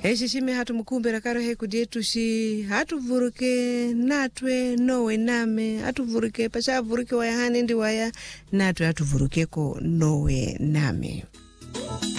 Heshi shime hatu mkumbera karo heku dietu shi hatu vuruke natwe nowe name hatu vuruke pasha vuruke waya hanendi waya natwe hatu vuruke ko nowe name.